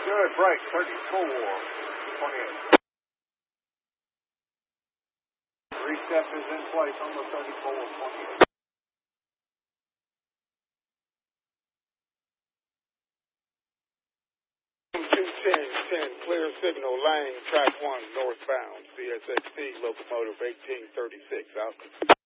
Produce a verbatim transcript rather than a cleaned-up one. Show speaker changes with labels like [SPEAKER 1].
[SPEAKER 1] Good break, thirty-four twenty-eight. Recep is in place on the thirty-four twenty-eight.
[SPEAKER 2] two ten ten, clear signal, lane, track one, northbound, C S X T, locomotive eighteen thirty-six, out.